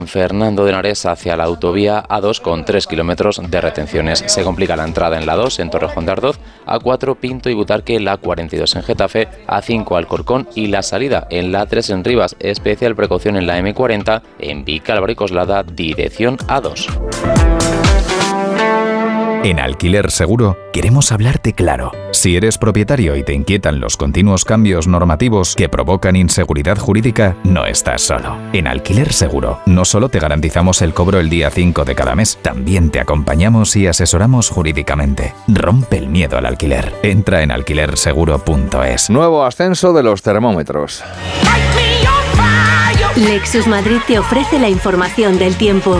Fernando de Henares hacia la autovía A2 con 3 kilómetros de retenciones. Se complica la entrada en la A2 en Torrejón de Ardoz, A4 Pinto y Butarque, la A42 en Getafe, A5 Alcorcón y la salida en la A3 en Rivas. Especial precaución en la M40 en Vicálvaro y Coslada, dirección A2. En Alquiler Seguro queremos hablarte claro. Si eres propietario y te inquietan los continuos cambios normativos que provocan inseguridad jurídica, no estás solo. En Alquiler Seguro no solo te garantizamos el cobro el día 5 de cada mes, también te acompañamos y asesoramos jurídicamente. Rompe el miedo al alquiler. Entra en alquilerseguro.es. Nuevo ascenso de los termómetros. Lexus Madrid te ofrece la información del tiempo.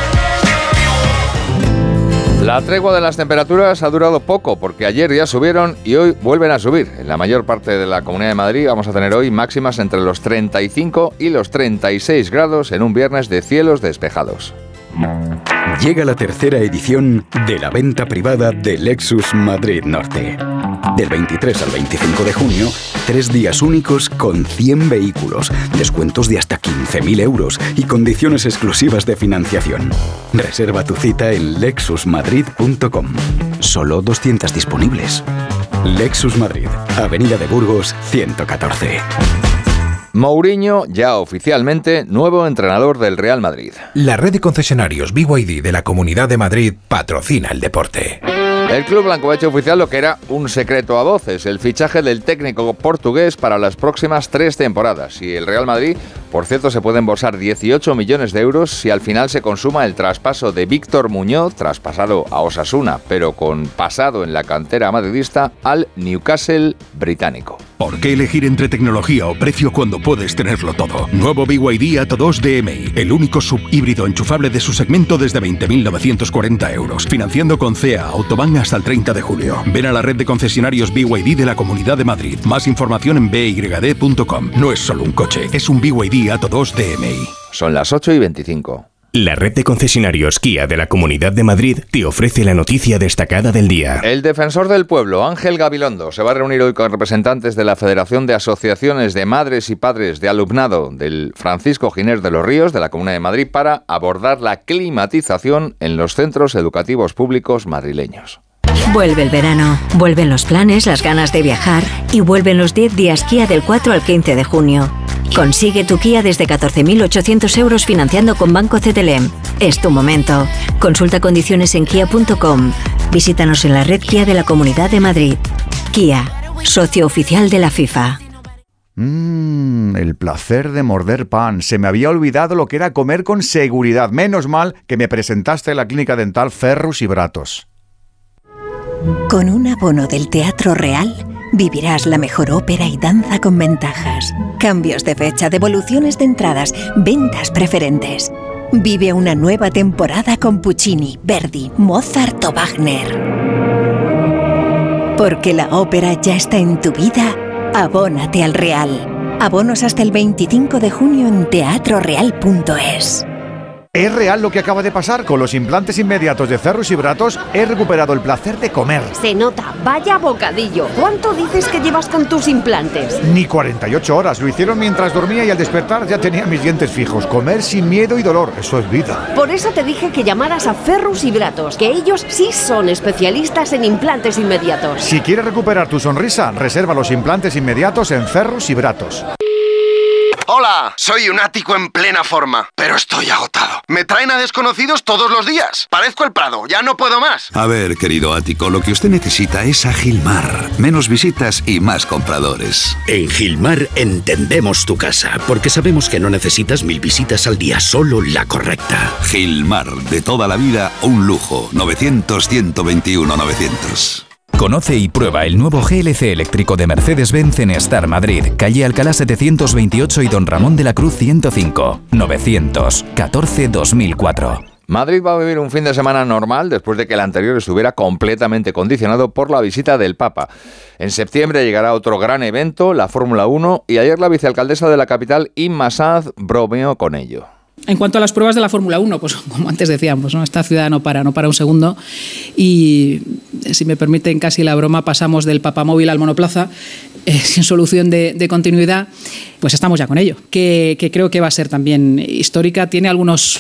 La tregua de las temperaturas ha durado poco porque ayer ya subieron y hoy vuelven a subir. En la mayor parte de la Comunidad de Madrid vamos a tener hoy máximas entre los 35 y los 36 grados en un viernes de cielos despejados. Llega la tercera edición de la venta privada de Lexus Madrid Norte. Del 23 al 25 de junio, 3 días únicos con 100 vehículos, descuentos de hasta 15.000 euros y condiciones exclusivas de financiación. Reserva tu cita en lexusmadrid.com. Solo 200 disponibles. Lexus Madrid, Avenida de Burgos, 114. Mourinho, ya oficialmente nuevo entrenador del Real Madrid. La red de concesionarios BYD de la Comunidad de Madrid patrocina el deporte. El club blanco ha hecho oficial lo que era un secreto a voces, el fichaje del técnico portugués para las próximas 3 temporadas. Y el Real Madrid, por cierto, se puede embolsar 18 millones de euros si al final se consuma el traspaso de Víctor Muñoz, traspasado a Osasuna, pero con pasado en la cantera madridista, al Newcastle británico. ¿Por qué elegir entre tecnología o precio cuando puedes tenerlo todo? Nuevo BYD Atto 2 DMI, el único subhíbrido enchufable de su segmento desde 20.940 euros. Financiando con CEA Autobahn hasta el 30 de julio. Ven a la red de concesionarios BYD de la Comunidad de Madrid. Más información en byd.com. No es solo un coche, es un BYD Atto 2 DMI. Son las 8:25. La red de concesionarios Kia de la Comunidad de Madrid te ofrece la noticia destacada del día. El defensor del pueblo, Ángel Gabilondo, se va a reunir hoy con representantes de la Federación de Asociaciones de Madres y Padres de Alumnado del Francisco Giner de los Ríos de la Comunidad de Madrid para abordar la climatización en los centros educativos públicos madrileños. Vuelve el verano, vuelven los planes, las ganas de viajar y vuelven los 10 días Kia del 4 al 15 de junio. Consigue tu Kia desde 14.800 euros financiando con Banco CTLM. Es tu momento. Consulta condiciones en kia.com. Visítanos en la red Kia de la Comunidad de Madrid. Kia, socio oficial de la FIFA. El placer de morder pan. Se me había olvidado lo que era comer con seguridad. Menos mal que me presentaste en la clínica dental Ferrus y Bratos. Con un abono del Teatro Real vivirás la mejor ópera y danza con ventajas. Cambios de fecha, devoluciones de entradas, ventas preferentes. Vive una nueva temporada con Puccini, Verdi, Mozart o Wagner. Porque la ópera ya está en tu vida, abónate al Real. Abonos hasta el 25 de junio en teatroreal.es. Es real lo que acaba de pasar. Con los implantes inmediatos de Ferrus y Bratos he recuperado el placer de comer. Se nota, vaya bocadillo. ¿Cuánto dices que llevas con tus implantes? Ni 48 horas. Lo hicieron mientras dormía y al despertar ya tenía mis dientes fijos. Comer sin miedo y dolor, eso es vida. Por eso te dije que llamaras a Ferrus y Bratos, que ellos sí son especialistas en implantes inmediatos. Si quieres recuperar tu sonrisa, reserva los implantes inmediatos en Ferrus y Bratos. Hola, soy un ático en plena forma, pero estoy agotado. Me traen a desconocidos todos los días. Parezco el Prado, ya no puedo más. A ver, querido ático, lo que usted necesita es a Gilmar. Menos visitas y más compradores. En Gilmar entendemos tu casa, porque sabemos que no necesitas 1000 visitas al día, solo la correcta. Gilmar, de toda la vida, un lujo. 900-121-900. Conoce y prueba el nuevo GLC eléctrico de Mercedes-Benz en Star Madrid, calle Alcalá 728 y Don Ramón de la Cruz 105, 914-2004. Madrid va a vivir un fin de semana normal después de que el anterior estuviera completamente condicionado por la visita del Papa. En septiembre llegará otro gran evento, la Fórmula 1, y ayer la vicealcaldesa de la capital, Inma Sanz, bromeó con ello. En cuanto a las pruebas de la Fórmula 1, pues como antes decíamos, ¿no? Esta ciudad no para un segundo y, si me permiten casi la broma, pasamos del papamóvil al monoplaza sin solución de continuidad, pues estamos ya con ello, que creo que va a ser también histórica. Tiene algunos